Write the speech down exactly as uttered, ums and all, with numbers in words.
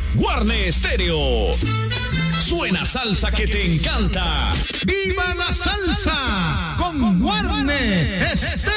Guarne Estéreo. Suena salsa que te encanta. ¡Viva la salsa! Con Guarne Estéreo.